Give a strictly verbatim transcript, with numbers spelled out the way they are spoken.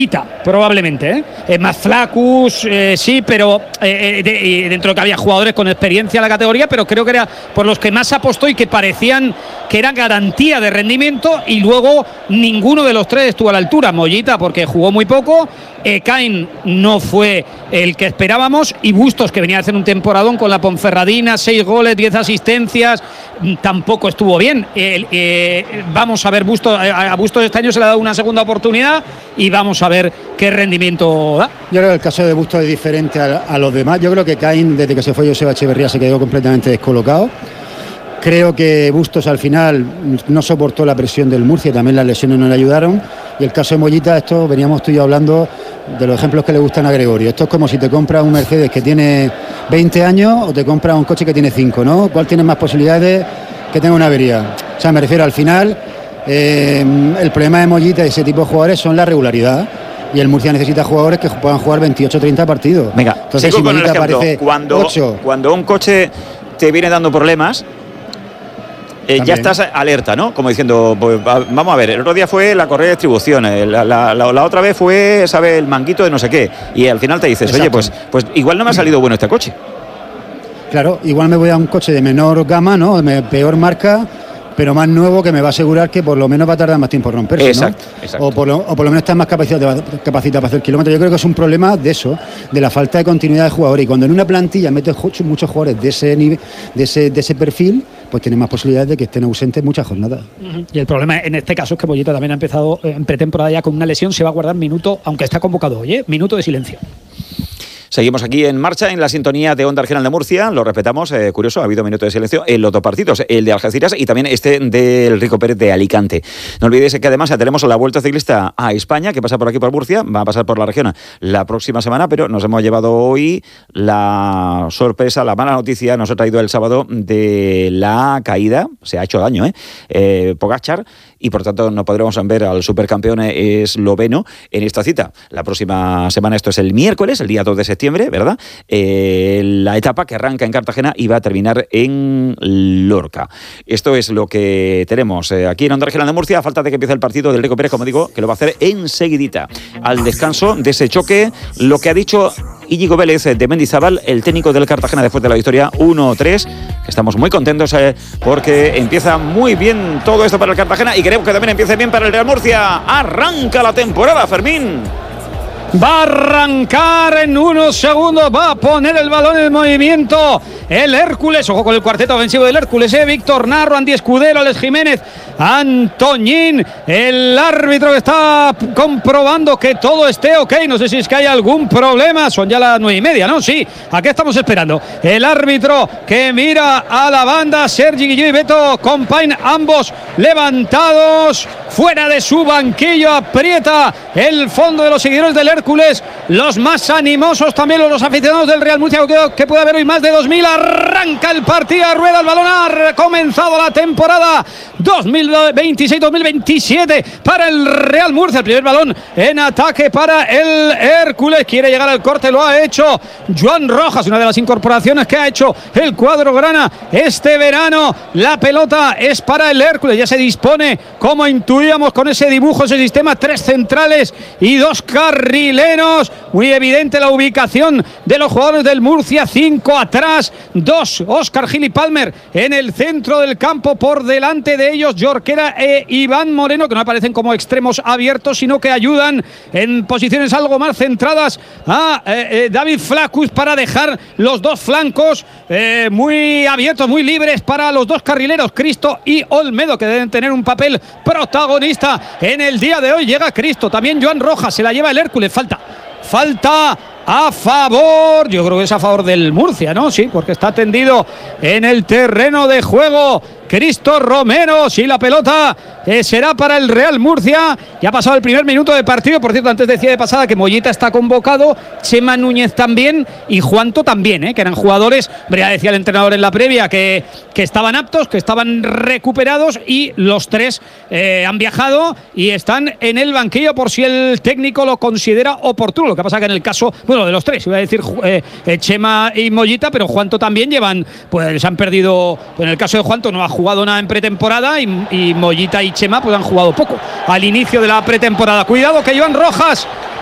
Probablemente, ¿eh? Eh, más flacus, eh, sí, pero eh, de, dentro de que había jugadores con experiencia en la categoría, pero creo que era por los que más apostó y que parecían que era garantía de rendimiento, y luego ninguno de los tres estuvo a la altura. Mollita porque jugó muy poco, Ekain no fue el que esperábamos, y Bustos, que venía a hacer un temporadón con la Ponferradina, seis goles, diez asistencias, tampoco estuvo bien. Eh, eh, vamos a ver, Bustos, a Bustos este año se le ha dado una segunda oportunidad y vamos a ver qué rendimiento da. Yo creo que el caso de Bustos es diferente a, a los demás. Yo creo que Ekain, desde que se fue Joseba Echeverría, se quedó completamente descolocado. Creo que Bustos al final no soportó la presión del Murcia, también las lesiones no le ayudaron. Y el caso de Mollita, esto veníamos tú y yo hablando de los ejemplos que le gustan a Gregorio. Esto es como si te compras un Mercedes que tiene veinte años o te compras un coche que tiene cinco, ¿no? ¿Cuál tiene más posibilidades que tenga una avería? O sea, me refiero al final, eh, el problema de Mollita y ese tipo de jugadores son la regularidad. Y el Murcia necesita jugadores que puedan jugar veintiocho o treinta partidos. Venga, entonces si Mollita aparece cuando, ocho, cuando un coche te viene dando problemas, Eh, ya estás alerta, ¿no? Como diciendo, pues, vamos a ver, el otro día fue la correa de distribución, la, la, la, la otra vez fue, sabe, el manguito de no sé qué, y al final te dices, exacto, oye, pues, pues igual no me ha salido bueno este coche. Claro, igual me voy a un coche de menor gama, ¿no? De peor marca, pero más nuevo, que me va a asegurar que por lo menos va a tardar más tiempo en romperse, exacto, ¿no? Exacto. O por, lo, o por lo menos está más capacitado, capacitado para hacer kilómetros. Yo creo que es un problema de eso, de la falta de continuidad de jugadores. Y cuando en una plantilla metes muchos jugadores de ese nivel, de ese, de ese perfil, pues tienes más posibilidades de que estén ausentes muchas jornadas. Uh-huh. Y el problema en este caso es que Mollita también ha empezado en pretemporada ya con una lesión, se va a guardar minuto, aunque está convocado hoy, ¿eh? Minuto de silencio. Seguimos aquí en marcha en la sintonía de Onda Regional de Murcia, lo respetamos, eh, curioso, ha habido minuto de silencio en los dos partidos, el de Algeciras y también este del Rico Pérez de Alicante. No olvidéis que además ya tenemos la Vuelta Ciclista a España, que pasa por aquí por Murcia, va a pasar por la región la próxima semana, pero nos hemos llevado hoy la sorpresa, la mala noticia, nos ha traído el sábado de la caída, se ha hecho daño, ¿eh? eh Pogačar, y por tanto no podremos ver al supercampeón esloveno en esta cita. La próxima semana, esto es el miércoles, el día dos de septiembre, ¿verdad? Eh, la etapa que arranca en Cartagena y va a terminar en Lorca. Esto es lo que tenemos eh, aquí en Onda Regional de Murcia, a falta de que empiece el partido del Rico Pérez, como digo, que lo va a hacer enseguidita. Al descanso de ese choque, lo que ha dicho Íñigo Vélez de Mendizábal, el técnico del Cartagena después de la victoria uno tres, que estamos muy contentos eh, porque empieza muy bien todo esto para el Cartagena y queremos que también empiece bien para el Real Murcia. Arranca la temporada, Fermín. Va a arrancar en unos segundos, va a poner el balón en movimiento el Hércules, ojo con el cuarteto ofensivo del Hércules, eh, Víctor Narro, Andy Escudero, Alex Jiménez, Antoñín, el árbitro que está comprobando que todo esté ok, no sé si es que hay algún problema, son ya las nueve y media, ¿no? Sí, aquí estamos esperando, el árbitro que mira a la banda, Sergi Guilló y Beto Compain, ambos levantados, fuera de su banquillo, aprieta el fondo de los seguidores del Hércules, los más animosos también los aficionados del Real Murcia, que, que puede haber hoy más de dos mil, arranca el partido, rueda el balón, ha comenzado la temporada dos mil veintiséis dos mil veintisiete para el Real Murcia, el primer balón en ataque para el Hércules, quiere llegar al corte, lo ha hecho Joan Rojas, una de las incorporaciones que ha hecho el cuadro grana este verano, la pelota es para el Hércules, ya se dispone, como intuíamos con ese dibujo, ese sistema, tres centrales y dos carrileros, muy evidente la ubicación de los jugadores del Murcia, cinco atrás, dos, Óscar Gil y Palmer en el centro del campo, por delante de ellos Jorquera e Iván Moreno, que no aparecen como extremos abiertos, sino que ayudan en posiciones algo más centradas a eh, eh, David Flacus para dejar los dos flancos eh, muy abiertos, muy libres para los dos carrileros, Cristo y Olmedo, que deben tener un papel protagonista en el día de hoy. Llega Cristo, también Joan Rojas, se la lleva el Hércules, falta, falta a favor, yo creo que es a favor del Murcia, ¿no? Sí, porque está tendido en el terreno de juego Cristo Romero, sí, la pelota eh, será para el Real Murcia. Ya ha pasado el primer minuto de partido, por cierto, antes decía de pasada que Mollita está convocado, Chema Núñez también y Juanto también, ¿eh? Que eran jugadores, ya decía el entrenador en la previa que, que estaban aptos, que estaban recuperados, y los tres eh, han viajado y están en el banquillo por si el técnico lo considera oportuno. Lo que pasa que en el caso, bueno, de los tres, iba a decir eh, eh, Chema y Mollita, pero Juanto también llevan, pues han perdido, en el caso de Juanto no ha jugado nada en pretemporada y, y Mollita y Chema pues han jugado poco al inicio de la pretemporada. Cuidado que Joan Rojas